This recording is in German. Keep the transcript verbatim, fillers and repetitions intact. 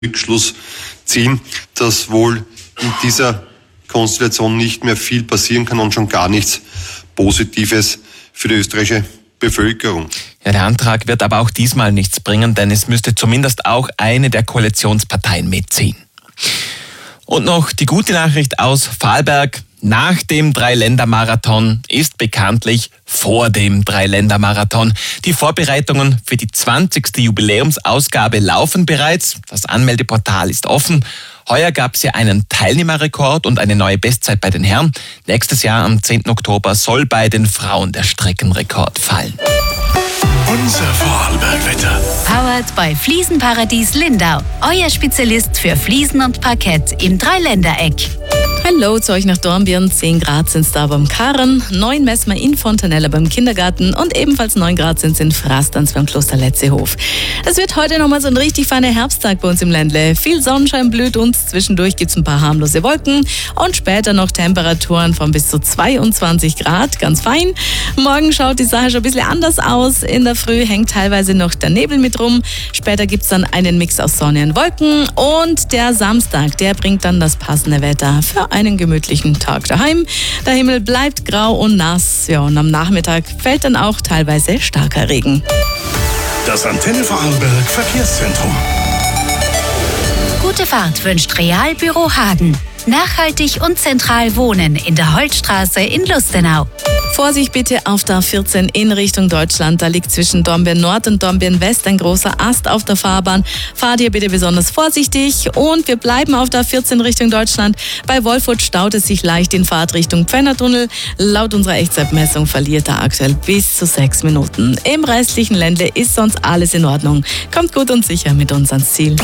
Rückschluss ziehen, dass wohl in dieser Konstellation nicht mehr viel passieren kann und schon gar nichts Positives für die österreichische Bevölkerung. Ja, der Antrag wird aber auch diesmal nichts bringen, denn es müsste zumindest auch eine der Koalitionsparteien mitziehen. Und noch die gute Nachricht aus Vorarlberg. Nach dem Dreiländermarathon ist bekanntlich vor dem Dreiländermarathon. Die Vorbereitungen für die zwanzigste Jubiläumsausgabe laufen bereits. Das Anmeldeportal ist offen. Heuer gab es ja einen Teilnehmerrekord und eine neue Bestzeit bei den Herren. Nächstes Jahr am zehnten Oktober soll bei den Frauen der Streckenrekord fallen. Unser Vorarlberg-Wetter. Powered bei Fliesenparadies Lindau. Euer Spezialist für Fliesen und Parkett im Dreiländereck. Hallo zu euch nach Dornbirn. zehn Grad sind es da beim Karren, neun messen wir in Fontanella beim Kindergarten und ebenfalls neun Grad sind es in Frastanz beim Kloster Letzehof. Es wird heute nochmal so ein richtig feiner Herbsttag bei uns im Ländle. Viel Sonnenschein blüht uns, zwischendurch gibt es ein paar harmlose Wolken und später noch Temperaturen von bis zu zweiundzwanzig Grad, ganz fein. Morgen schaut die Sache schon ein bisschen anders aus. In der Früh hängt teilweise noch der Nebel mit rum. Später gibt es dann einen Mix aus Sonne und Wolken und der Samstag, der bringt dann das passende Wetter für einen gemütlichen Tag daheim. Der Himmel bleibt grau und nass. Ja, und am Nachmittag fällt dann auch teilweise starker Regen. Das Antenne Vorarlberg Verkehrszentrum. Gute Fahrt wünscht Realbüro Hagen. Nachhaltig und zentral wohnen in der Holzstraße in Lustenau. Vorsicht bitte auf der A vierzehn in Richtung Deutschland. Da liegt zwischen Dornbirn Nord und Dornbirn West ein großer Ast auf der Fahrbahn. Fahrt ihr bitte besonders vorsichtig. Und wir bleiben auf der A vierzehn Richtung Deutschland. Bei Wolfurt staut es sich leicht in Fahrtrichtung Pfändertunnel. Laut unserer Echtzeitmessung verliert er aktuell bis zu sechs Minuten. Im restlichen Ländle ist sonst alles in Ordnung. Kommt gut und sicher mit uns ans Ziel.